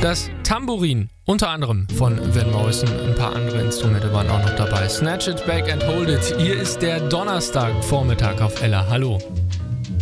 Das Tambourin, unter anderem von Van Morrison, ein paar andere Instrumente waren auch noch dabei. Snatch It Back and Hold It. Hier ist der Donnerstagvormittag auf Ella. Hallo.